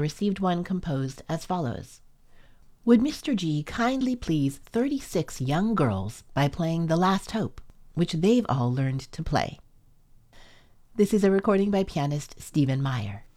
received one composed as follows. Would Mr. G kindly please 36 young girls by playing The Last Hope, which they've all learned to play? This is a recording by pianist Stephen Meyer.